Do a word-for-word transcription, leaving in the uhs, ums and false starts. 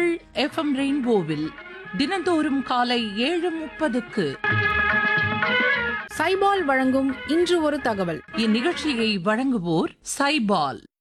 உங்கள் எஃப்எம் ரெயின்போவில் தினந்தோறும் காலை ஏழு முப்பதுக்கு சைபால் வழங்கும் இன்று ஒரு தகவல். இந்நிகழ்ச்சியை வழங்குவோர் சைபால்.